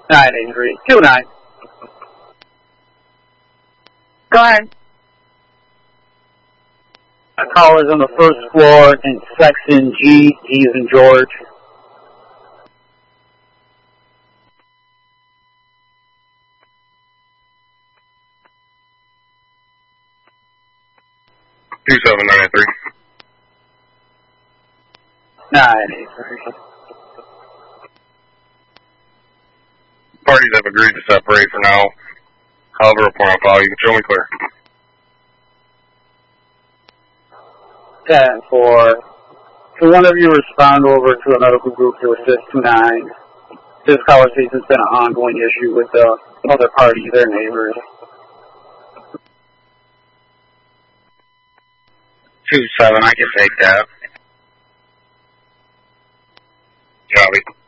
983. 29. Go ahead. A caller's on the first floor in section G. He's in George. Two 793. 983. Parties have agreed to separate for now. However, upon a file, you can show me clear. 10-4. Can one of you respond over to a medical group to assist 29? This conversation's been an ongoing issue with the other party, their neighbors. 2-7, I can take that. Copy.